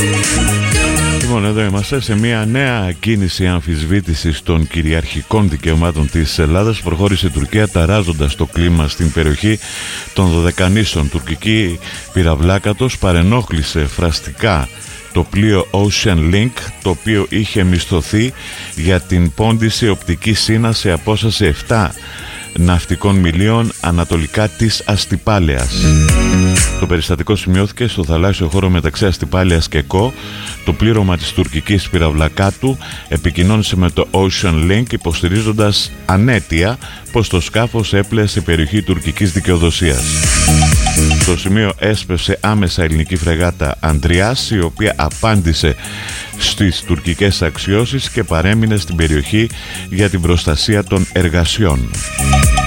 Λοιπόν, εδώ είμαστε σε μια νέα κίνηση αμφισβήτησης των κυριαρχικών δικαιωμάτων της Ελλάδας. Προχώρησε η Τουρκία ταράζοντας το κλίμα στην περιοχή των Δωδεκανήσων. Τουρκική πυραυλάκατος παρενόχλησε φραστικά το πλοίο Ocean Link, το οποίο είχε μισθωθεί για την πόντιση οπτική σύνα σε απόσταση 7 ναυτικών μιλίων ανατολικά της Αστυπάλαιας. Το περιστατικό σημειώθηκε στο θαλάσσιο χώρο μεταξύ Αστυπάλαιας και Κο. Το πλήρωμα της τουρκικής πυραυλακάτου επικοινώνησε με το Ocean Link, υποστηρίζοντας ανέτεια πως το σκάφος έπλεε σε περιοχή τουρκικής δικαιοδοσίας. Στο σημείο έσπευσε άμεσα ελληνική φρεγάτα Ανδριάς, η οποία απάντησε στις τουρκικές αξιώσεις και παρέμεινε στην περιοχή για την προστασία των εργασιών.